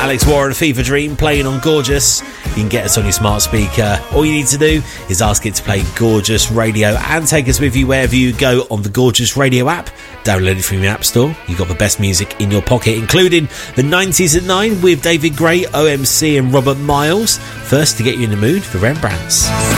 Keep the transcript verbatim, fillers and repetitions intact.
Alex Warren, Fever Dream, playing on Gorgeous. You can get us on your smart speaker. All you need to do is ask it to play Gorgeous Radio and take us with you wherever you go on the Gorgeous Radio app. Download it from your app store. You've got the best music in your pocket, including the nineties at nine with David Gray, O M C and Robert Miles. First, to get you in the mood for Rembrandts.